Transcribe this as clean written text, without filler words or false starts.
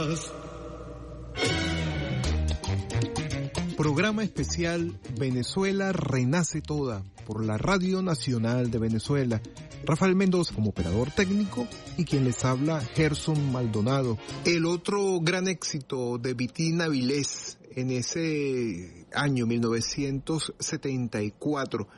Programa especial Venezuela Renace Toda por la Radio Nacional de Venezuela. Rafael Mendoza como operador técnico y quien les habla, Gerson Maldonado. El otro gran éxito de Vitín Avilés en ese año 1974